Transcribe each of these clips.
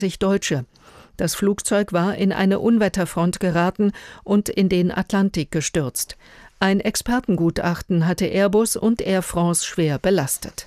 Deutsche. Das Flugzeug war in eine Unwetterfront geraten und in den Atlantik gestürzt. Ein Expertengutachten hatte Airbus und Air France schwer belastet.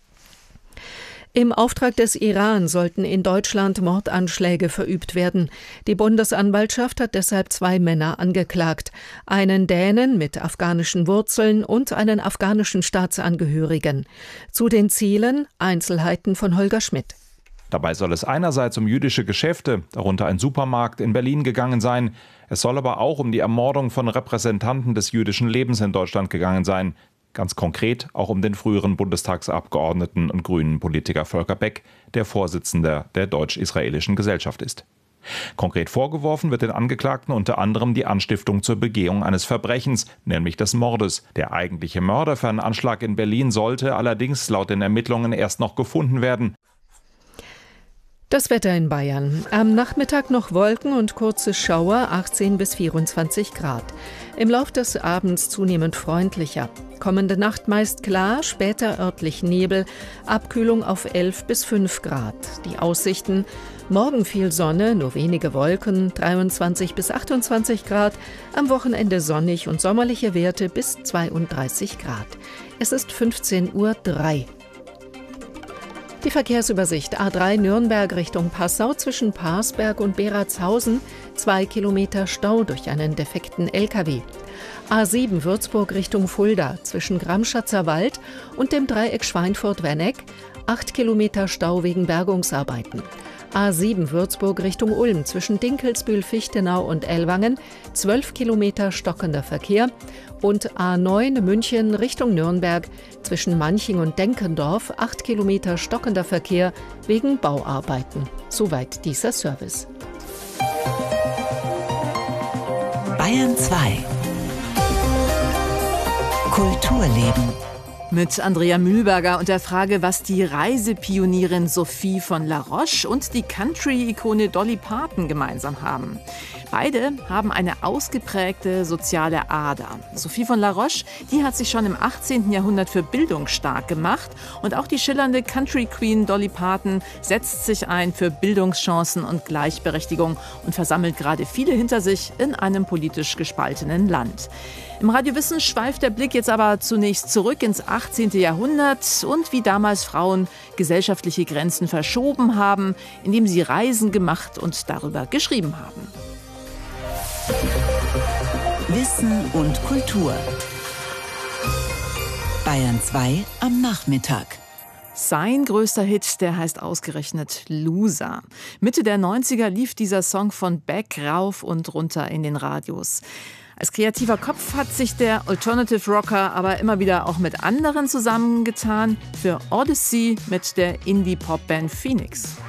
Im Auftrag des Iran sollten in Deutschland Mordanschläge verübt werden. Die Bundesanwaltschaft hat deshalb 2 Männer angeklagt. Einen Dänen mit afghanischen Wurzeln und einen afghanischen Staatsangehörigen. Zu den Zielen Einzelheiten von Holger Schmidt. Dabei soll es einerseits um jüdische Geschäfte, darunter ein Supermarkt in Berlin, gegangen sein. Es soll aber auch um die Ermordung von Repräsentanten des jüdischen Lebens in Deutschland gegangen sein. Ganz konkret auch um den früheren Bundestagsabgeordneten und grünen Politiker Volker Beck, der Vorsitzender der Deutsch-Israelischen Gesellschaft ist. Konkret vorgeworfen wird den Angeklagten unter anderem die Anstiftung zur Begehung eines Verbrechens, nämlich des Mordes. Der eigentliche Mörder für einen Anschlag in Berlin sollte allerdings laut den Ermittlungen erst noch gefunden werden. Das Wetter in Bayern. Am Nachmittag noch Wolken und kurze Schauer, 18 bis 24 Grad. Im Lauf des Abends zunehmend freundlicher. Kommende Nacht meist klar, später örtlich Nebel, Abkühlung auf 11 bis 5 Grad. Die Aussichten: morgen viel Sonne, nur wenige Wolken, 23 bis 28 Grad. Am Wochenende sonnig und sommerliche Werte bis 32 Grad. Es ist 15:03 Uhr. Die Verkehrsübersicht: A3 Nürnberg Richtung Passau zwischen Parsberg und Beratshausen, 2 Kilometer Stau durch einen defekten LKW. A7 Würzburg Richtung Fulda zwischen Gramschatzer Wald und dem Dreieck Schweinfurt-Werneck, 8 Kilometer Stau wegen Bergungsarbeiten. A7 Würzburg Richtung Ulm zwischen Dinkelsbühl-Fichtenau und Ellwangen, 12 Kilometer stockender Verkehr. Und A9 München Richtung Nürnberg zwischen Manching und Denkendorf, 8 Kilometer stockender Verkehr wegen Bauarbeiten. Soweit dieser Service. Bayern 2 Kulturleben mit Andrea Mühlberger und der Frage, was die Reisepionierin Sophie von La Roche und die Country-Ikone Dolly Parton gemeinsam haben. Beide haben eine ausgeprägte soziale Ader. Sophie von La Roche, die hat sich schon im 18. Jahrhundert für Bildung stark gemacht. Und auch die schillernde Country-Queen Dolly Parton setzt sich ein für Bildungschancen und Gleichberechtigung und versammelt gerade viele hinter sich in einem politisch gespaltenen Land. Im Radio Wissen schweift der Blick jetzt aber zunächst zurück ins 18. Jahrhundert und wie damals Frauen gesellschaftliche Grenzen verschoben haben, indem sie Reisen gemacht und darüber geschrieben haben. Wissen und Kultur. Bayern 2 am Nachmittag. Sein größter Hit, der heißt ausgerechnet Loser. Mitte der 90er lief dieser Song von Beck rauf und runter in den Radios. Als kreativer Kopf hat sich der Alternative Rocker aber immer wieder auch mit anderen zusammengetan. Für Odyssey mit der Indie-Pop-Band Phoenix.